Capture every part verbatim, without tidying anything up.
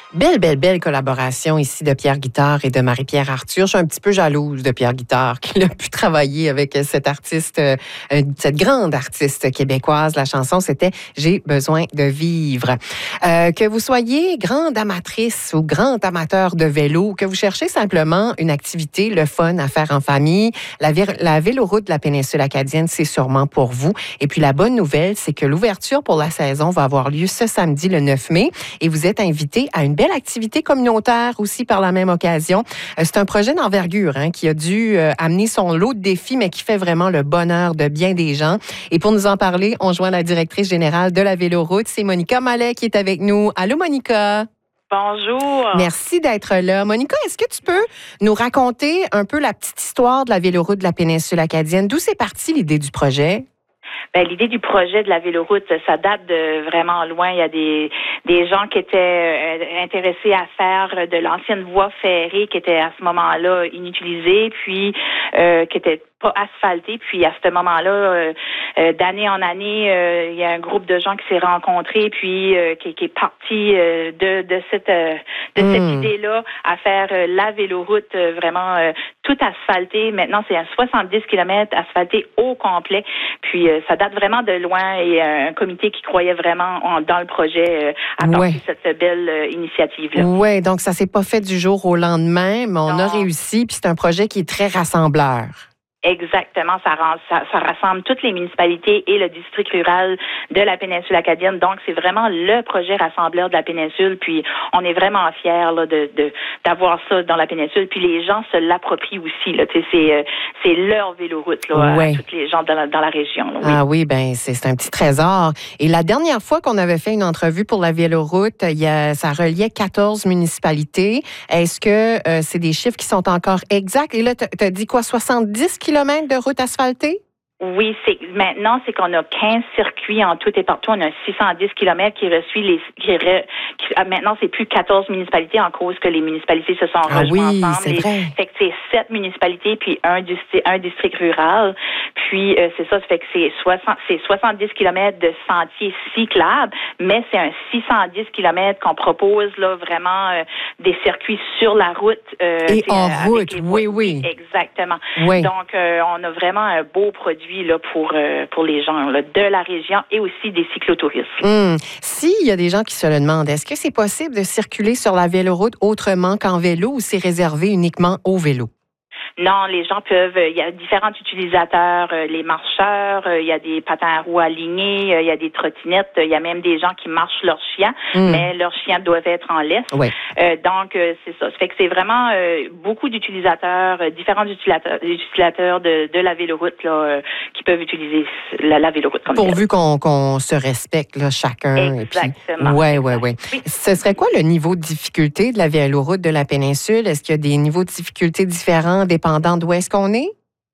Belle, belle, belle collaboration ici de Pierre Guitard et de Marie-Pierre Arthur. Je suis un petit peu jalouse de Pierre Guitard qui a pu travailler avec cet artiste, euh, cette grande artiste québécoise. La chanson, c'était « J'ai besoin de vivre ». Euh, que vous soyez grande amatrice ou grand amateur de vélo, que vous cherchez simplement une activité, le fun à faire en famille, la, la véloroute de la péninsule acadienne, c'est sûrement pour vous. Et puis la bonne nouvelle, c'est que l'ouverture pour la saison va avoir lieu ce samedi, le neuf mai, et vous êtes invité à une belle activité communautaire aussi par la même occasion. Euh, c'est un projet d'envergure hein, qui a dû euh, amener son lot de défis, mais qui fait vraiment le bonheur de bien des gens. Et pour nous en parler, on joint la directrice générale de la Véloroute, c'est Monica Mallet qui est avec nous. Allô, Monica? Bonjour. Merci d'être là. Monica, est-ce que tu peux nous raconter un peu la petite histoire de la Véloroute de la péninsule acadienne? D'où c'est parti l'idée du projet? Ben, l'idée du projet de la véloroute, ça date de vraiment loin. Il y a des des gens qui étaient euh, intéressés à faire de l'ancienne voie ferrée qui était à ce moment-là inutilisée, puis euh, qui était pas asphaltée. Puis à ce moment-là, euh, euh, d'année en année, euh, il y a un groupe de gens qui s'est rencontré, puis euh, qui, qui est parti euh, de de cette euh, de mmh. cette idée-là à faire euh, la véloroute euh, vraiment euh, tout asphaltée. Maintenant, c'est à soixante-dix kilomètres asphalté au complet. Puis euh, ça date vraiment de loin et euh, un comité qui croyait vraiment en, dans le projet euh, a parti ouais. cette belle euh, initiative-là. Oui, donc ça s'est pas fait du jour au lendemain, mais on non. a réussi. Puis c'est un projet qui est très rassembleur. Exactement, ça, ça, ça rassemble toutes les municipalités et le district rural de la péninsule acadienne. Donc, c'est vraiment le projet rassembleur de la péninsule. Puis, on est vraiment fiers là, de, de d'avoir ça dans la péninsule. Puis, les gens se l'approprient aussi. Là, tu sais, c'est c'est leur véloroute là, ouais. à tous les gens dans la, dans la région. Là, oui. Ah oui, ben c'est c'est un petit trésor. Et la dernière fois qu'on avait fait une entrevue pour la véloroute, il y a, ça reliait quatorze municipalités. Est-ce que euh, c'est des chiffres qui sont encore exacts? Et là, tu as dit quoi, soixante-dix kilomètres de route asphaltée? Oui, c'est maintenant c'est qu'on a quinze circuits en tout et partout. On a six cent dix kilomètres qui reçuit les qui, re, qui maintenant c'est plus quatorze municipalités en cause que les municipalités se sont ah rejointes oui, ensemble. C'est les, vrai. Fait que c'est sept municipalités puis un district, un district rural. Puis euh, c'est ça, ça fait que c'est soixante c'est soixante-dix kilomètres de sentiers cyclables, mais c'est un six cent dix kilomètres qu'on propose là vraiment euh, des circuits sur la route. Euh, et en route, oui, oui. Exactement. Oui. Donc euh, on a vraiment un beau produit là, pour, euh, pour les gens là, de la région et aussi des cyclotouristes. Hum. S'il y a des gens qui se le demandent, est-ce que c'est possible de circuler sur la véloroute autrement qu'en vélo ou c'est réservé uniquement au vélo? Non, les gens peuvent, il y a différents utilisateurs, les marcheurs, il y a des patins à roues alignés, il y a des trottinettes, il y a même des gens qui marchent leurs chiens, mmh. mais leurs chiens doivent être en laisse. Ouais. Euh, donc, c'est ça. Ça fait que c'est vraiment euh, beaucoup d'utilisateurs, euh, différents utilisateurs, utilisateurs de, de la véloroute là, euh, qui peuvent utiliser la, la véloroute comme pourvu qu'on, qu'on se respecte là, chacun. Exactement. Oui, oui, oui. Ce serait quoi le niveau de difficulté de la véloroute de la péninsule? Est-ce qu'il y a des niveaux de difficulté différents dépendant d'où est-ce qu'on est?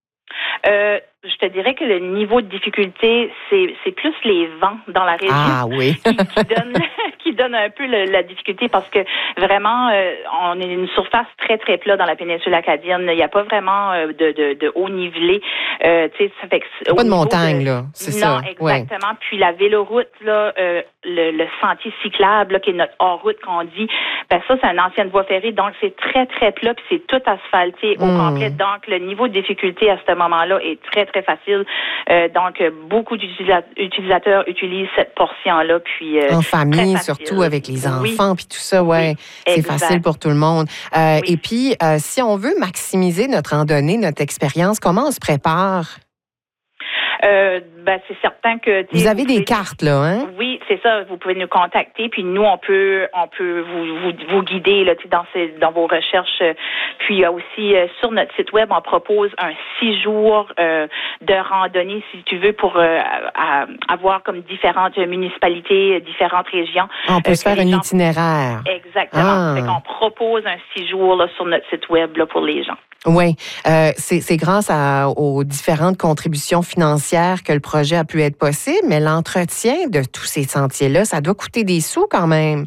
Euh, je te dirais que le niveau de difficulté, c'est, c'est plus les vents dans la région ah, oui. qui, qui, donnent, qui donnent un peu le, la difficulté parce que vraiment, euh, on est une surface très, très plate dans la péninsule acadienne. Il n'y a pas vraiment euh, de, de, de haut nivelé. Euh, ça fait que, pas de montagne, de, là, c'est non, ça. Non, exactement. Ouais. Puis la véloroute, là, euh, le, le sentier cyclable, là, qui est notre hors-route qu'on dit, ben ça, c'est une ancienne voie ferrée, donc c'est très, très plat, puis c'est tout asphalté au mmh. complet. Donc, le niveau de difficulté à ce moment-là est très, très facile. Euh, donc, beaucoup d'utilisateurs utilisent cette portion-là. Puis, euh, en famille, surtout avec les enfants, oui. puis tout ça, ouais, oui, c'est exact. Facile pour tout le monde. Euh, oui. Et puis, euh, si on veut maximiser notre randonnée, notre expérience, comment on se prépare? Euh, ben, c'est certain que... Vous avez vous des pouvez, cartes, là, hein? Oui, c'est ça. Vous pouvez nous contacter, puis nous, on peut on peut vous, vous, vous guider là, dans, ces, dans vos recherches. Puis aussi, euh, sur notre site web, on propose un six jours euh, de randonnée, si tu veux, pour euh, à, avoir comme différentes municipalités, différentes régions. On peut euh, se faire un gens... itinéraire. Exactement. Ah. Fait qu'on propose un six jours là, sur notre site web là, pour les gens. Oui, euh, c'est, c'est grâce à, aux différentes contributions financières que le projet a pu être possible, mais l'entretien de tous ces sentiers-là, ça doit coûter des sous quand même.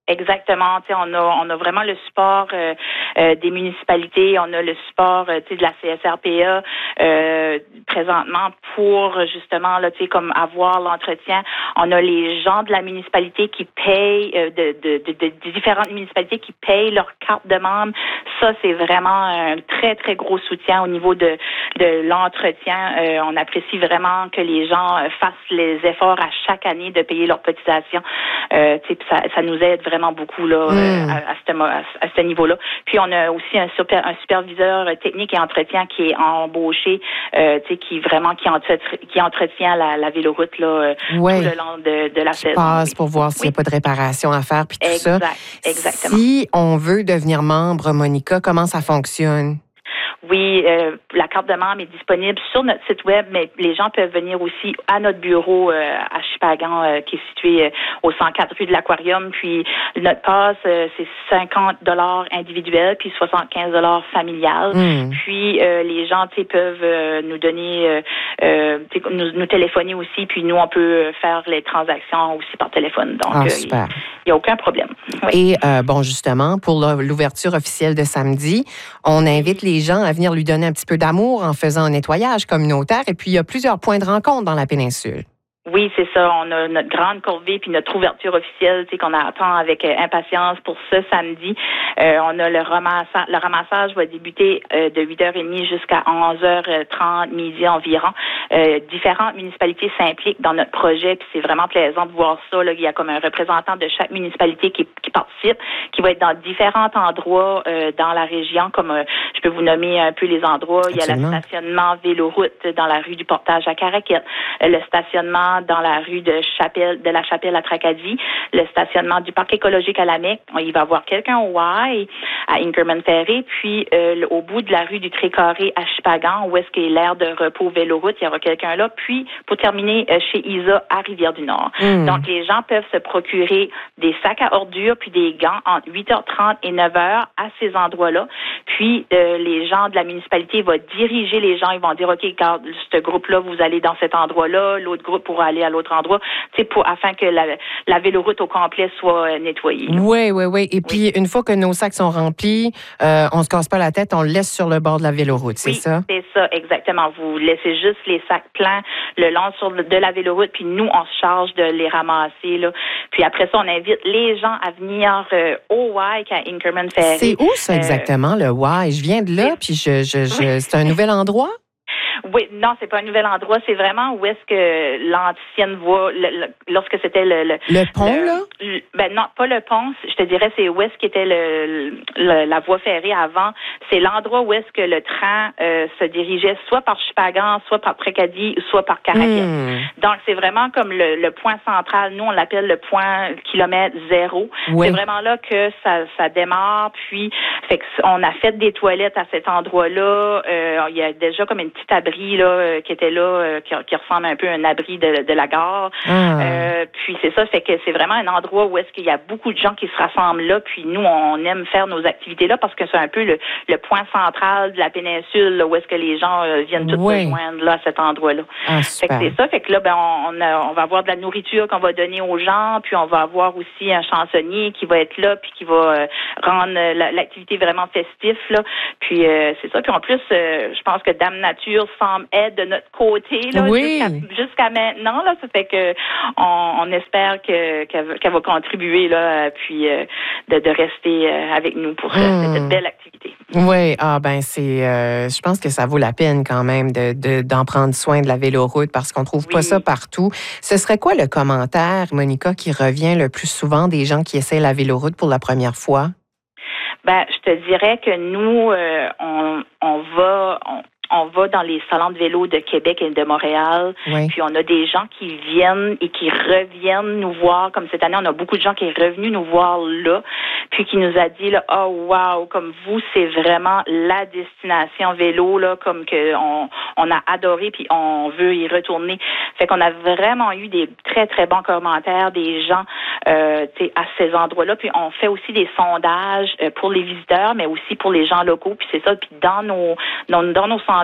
Exactement. Tu sais, on a on a vraiment le support euh, euh, des municipalités, on a le support euh, tu sais de la C S R P A euh, présentement pour justement là tu sais comme avoir l'entretien. On a les gens de la municipalité qui payent euh, de, de, de, de, de différentes municipalités qui payent leur carte de membre. Ça c'est vraiment un très très gros soutien au niveau de de l'entretien. Euh, on apprécie vraiment que les gens fassent les efforts à chaque année de payer leur cotisation. Euh, tu sais, ça ça nous aide vraiment vraiment beaucoup là, mm. euh, à, à, ce, à, à ce niveau-là. Puis on a aussi un, super, un superviseur technique et entretien qui est embauché, euh, tu sais, qui vraiment qui, entre, qui entretient la, la véloroute là, ouais. tout le long de, de la qui saison. passe Oui. pour voir s'il n'y a oui. pas de réparation à faire puis tout exact, ça. Exactement. Si on veut devenir membre, Monica, comment ça fonctionne? Oui, euh, la carte de membre est disponible sur notre site web, mais les gens peuvent venir aussi à notre bureau euh, à Shippagan, euh, qui est situé euh, au cent quatre rue de l'Aquarium. Puis notre passe, euh, c'est cinquante dollars individuel, puis soixante-quinze dollars familial. Mm. Puis euh, les gens, tu sais, peuvent euh, nous donner, euh, euh, nous, nous téléphoner aussi, puis nous on peut faire les transactions aussi par téléphone. Donc, ah, super. Euh, il n'y a aucun problème. Oui. Et euh, bon, justement, pour l'ouverture officielle de samedi, on invite les gens à venir lui donner un petit peu d'amour en faisant un nettoyage communautaire. Et puis, il y a plusieurs points de rencontre dans la péninsule. Oui, c'est ça. On a notre grande corvée puis notre ouverture officielle, tu sais, qu'on attend avec euh, impatience pour ce samedi. Euh, on a le ramassage. Le ramassage va débuter euh, de huit heures trente jusqu'à onze heures trente, midi environ. Euh, différentes municipalités s'impliquent dans notre projet, puis c'est vraiment plaisant de voir ça. Là. Il y a comme un représentant de chaque municipalité qui, qui participe, qui va être dans différents endroits euh, dans la région, comme euh, je peux vous nommer un peu les endroits. Absolument. Il y a le stationnement Véloroute dans la rue du Portage à Caraquette, le stationnement dans la rue de Chapelle, de la Chapelle à Tracadie, le stationnement du parc écologique à la Mecque. Il va y avoir quelqu'un au Y à Inkerman Ferry, puis euh, au bout de la rue du Tré-Carré à Shippagan, où est-ce qu'il y a l'aire de repos Véloroute, il y aura quelqu'un là. Puis, pour terminer, euh, chez Isa à Rivière-du-Nord. Mm. Donc, les gens peuvent se procurer des sacs à ordures puis des gants entre huit heures trente et neuf heures à ces endroits-là. Puis, euh, les gens de la municipalité vont diriger les gens. Ils vont dire, OK, regarde, ce groupe-là, vous allez dans cet endroit-là, l'autre groupe pourra aller à l'autre endroit, tu sais, pour afin que la, la véloroute au complet soit nettoyée. Oui, oui, oui. Et puis, oui. une fois que nos sacs sont remplis, euh, on se casse pas la tête, on le laisse sur le bord de la véloroute, c'est oui, ça? c'est ça, exactement. Vous laissez juste les sacs pleins le long sur le, de la véloroute, puis nous, on se charge de les ramasser, là. Puis après ça, on invite les gens à venir euh, au Y à Inkerman Ferry. C'est où ça exactement, euh, le Y? Je viens de là, puis je, je, je, c'est un nouvel endroit? Oui, non, c'est pas un nouvel endroit. C'est vraiment où est-ce que l'ancienne voie, le, le, lorsque c'était le, le... Le pont, le, là? Le, ben non, pas le pont. Je te dirais, c'est où est-ce qu'était le, le, la voie ferrée avant. C'est l'endroit où est-ce que le train euh, se dirigeait soit par Shippagan, soit par Tracadie, soit par Caraquette. Mm. Donc, c'est vraiment comme le, le point central. Nous, on l'appelle le point kilomètre zéro. Oui. C'est vraiment là que ça, ça démarre. Puis, fait que on a fait des toilettes à cet endroit-là. Euh, il y a déjà comme une petite abri là euh, qui était là, euh, qui, qui ressemble un peu à un abri de, de la gare. Ah. Euh, puis c'est ça, fait que c'est vraiment un endroit où est-ce qu'il y a beaucoup de gens qui se rassemblent là. Puis nous, on aime faire nos activités là parce que c'est un peu le, le point central de la péninsule là, où est-ce que les gens euh, viennent tous oui. se joindre là à cet endroit-là. Ah, fait que c'est ça, fait que là, ben on, on, a, on va avoir de la nourriture qu'on va donner aux gens, puis on va avoir aussi un chansonnier qui va être là, puis qui va euh, rendre la, l'activité vraiment festive là. Puis euh, c'est ça. Puis en plus, euh, je pense que Dame Nature semble être de notre côté là, oui. jusqu'à, jusqu'à maintenant là. Ça fait que on, on espère que qu'elle, qu'elle va contribuer là, puis euh, de, de rester euh, avec nous pour mmh. cette belle activité. Oui, ah ben c'est, euh, je pense que ça vaut la peine quand même de, de d'en prendre soin de la véloroute parce qu'on trouve oui. pas ça partout. Ce serait quoi le commentaire, Monica, qui revient le plus souvent des gens qui essaient la véloroute pour la première fois? Ben, je te dirais que nous, euh, on, on va, on, on va dans les salons de vélo de Québec et de Montréal, oui. puis on a des gens qui viennent et qui reviennent nous voir. Comme cette année, on a beaucoup de gens qui sont revenus nous voir là, puis qui nous a dit là, oh wow, comme vous, c'est vraiment la destination vélo là, comme que on, on a adoré, puis on veut y retourner. Fait qu'on a vraiment eu des très très bons commentaires des gens, euh, tu sais, à ces endroits-là. Puis on fait aussi des sondages euh, pour les visiteurs, mais aussi pour les gens locaux. Puis c'est ça. Puis dans nos dans, dans nos sondages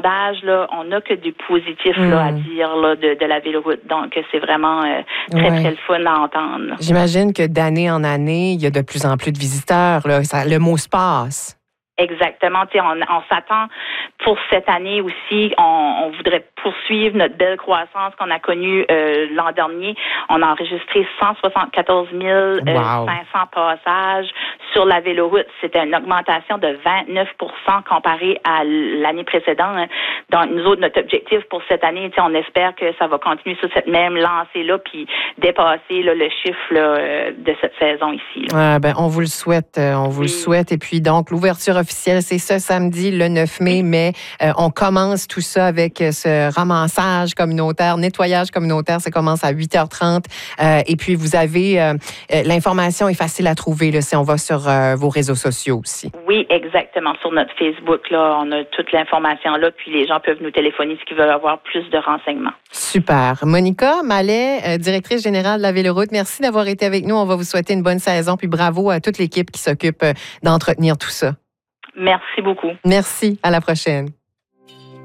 sondages, là, on n'a que du positif mm. là, à dire là, de, de la véloroute. Donc, c'est vraiment euh, très, ouais. très le fun à entendre. Là. J'imagine que d'année en année, il y a de plus en plus de visiteurs. Là. Ça, le mot se passe. Exactement. Tu sais, on, on s'attend pour cette année aussi. On, on voudrait poursuivre notre belle croissance qu'on a connue euh, l'an dernier. On a enregistré cent soixante-quatorze mille cinq cents passages sur la véloroute. C'était une augmentation de vingt-neuf pour cent comparé à l'année précédente. Donc, nous autres, notre objectif pour cette année, tu sais, on espère que ça va continuer sur cette même lancée-là puis dépasser là, le chiffre là, de cette saison ici. Ah, ben, on vous le souhaite. On vous oui. le souhaite. Et puis, donc, l'ouverture officielle, c'est ce samedi, le neuf mai, mais euh, on commence tout ça avec ce ramassage communautaire, nettoyage communautaire. Ça commence à huit heures trente. Euh, et puis, vous avez... Euh, l'information est facile à trouver là, si on va sur euh, vos réseaux sociaux aussi. Oui, exactement. Sur notre Facebook, là, on a toute l'information là, puis les gens peuvent nous téléphoner s'ils veulent avoir plus de renseignements. Super. Monica Mallet, euh, directrice générale de la Véloroute, merci d'avoir été avec nous. On va vous souhaiter une bonne saison, puis bravo à toute l'équipe qui s'occupe d'entretenir tout ça. Merci beaucoup. Merci. À la prochaine.